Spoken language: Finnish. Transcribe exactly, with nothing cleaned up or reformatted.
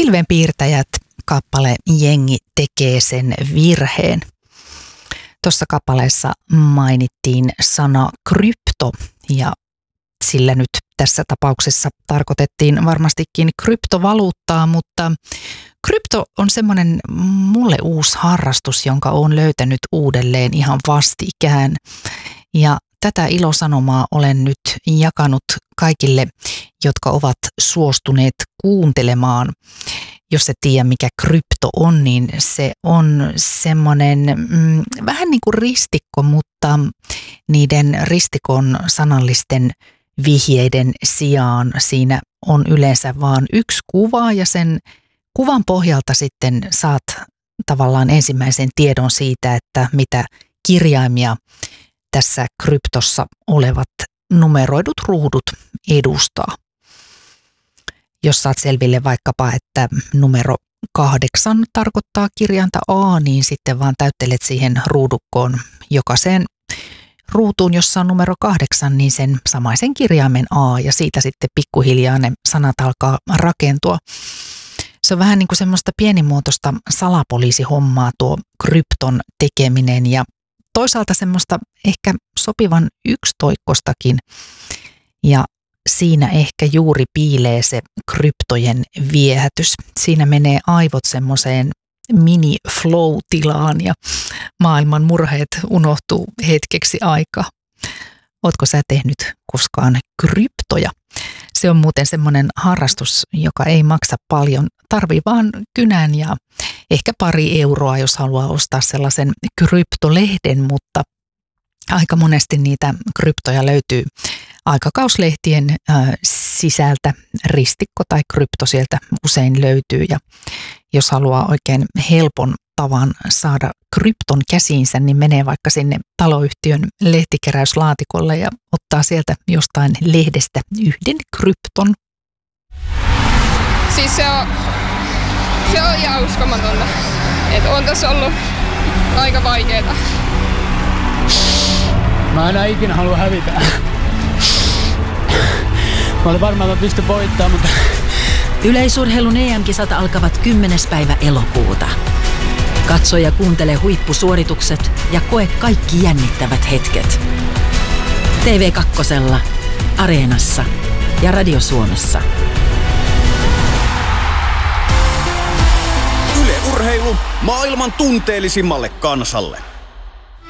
Pilvenpiirtäjät kappale Jengi tekee sen virheen. Tuossa kappaleessa mainittiin sana krypto ja sillä nyt tässä tapauksessa tarkoitettiin varmastikin kryptovaluuttaa, mutta krypto on semmoinen mulle uusi harrastus, jonka olen löytänyt uudelleen ihan vastikään. Ja tätä ilosanomaa olen nyt jakanut kaikille, jotka ovat suostuneet kuuntelemaan. Jos et tiedä, mikä krypto on, niin se on semmoinen mm, vähän niin kuin ristikko, mutta niiden ristikon sanallisten vihjeiden sijaan siinä on yleensä vain yksi kuva ja sen kuvan pohjalta sitten saat tavallaan ensimmäisen tiedon siitä, että mitä kirjaimia tässä kryptossa olevat numeroidut ruudut edustaa. Jos saat selville vaikkapa, että numero kahdeksan tarkoittaa kirjainta A, niin sitten vaan täyttelet siihen ruudukkoon jokaiseen ruutuun, jossa on numero kahdeksan, niin sen samaisen kirjaimen A ja siitä sitten pikkuhiljaa ne sanat alkaa rakentua. Se on vähän niin kuin semmoista pienimuotoista salapoliisihommaa tuo krypton tekeminen ja toisaalta semmoista ehkä sopivan yksitoikkostakin ja siinä ehkä juuri piilee se kryptojen viehätys. Siinä menee aivot semmoiseen mini-flow-tilaan ja maailman murheet unohtuu hetkeksi aikaa. Ootko sä tehnyt koskaan kryptoja? Se on muuten semmoinen harrastus, joka ei maksa paljon. Tarvii vaan kynän ja ehkä pari euroa, jos haluaa ostaa sellaisen kryptolehden, mutta aika monesti niitä kryptoja löytyy aikakauslehtien äh, sisältä. Ristikko tai krypto sieltä usein löytyy ja jos haluaa oikein helpon tavan saada krypton käsiinsä, niin menee vaikka sinne taloyhtiön lehtikeräyslaatikolle ja ottaa sieltä jostain lehdestä yhden krypton. Siis se on, se on ihan uskomatonta. Että on tässä ollut aika vaikeeta. Mä enää ikinä halua hävitä. Mä olin varmaan, että mä pystyn voittamaan, mutta... Yleisurheilun E M-kisat alkavat kymmenes päivä elokuuta. Katso ja kuuntele huippusuoritukset ja koe kaikki jännittävät hetket. T V kaksi, Areenassa ja Radio Suomessa. Yle Urheilu maailman tunteellisimmalle kansalle.